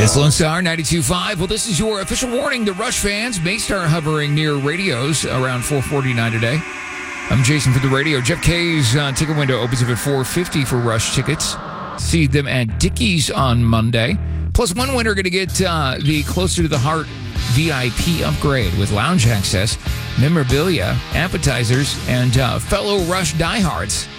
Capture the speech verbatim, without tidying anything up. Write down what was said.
It's Lone Star ninety-two point five. Well, this is your official warning. The Rush fans may start hovering near radios around four forty-nine today. I'm Jason for the radio. Jeff K's uh, ticket window opens up at four fifty for Rush tickets. See them at Dickies on Monday. Plus, one winner going to get uh, the Closer to the Heart V I P upgrade with lounge access, memorabilia, appetizers, and uh, fellow Rush diehards.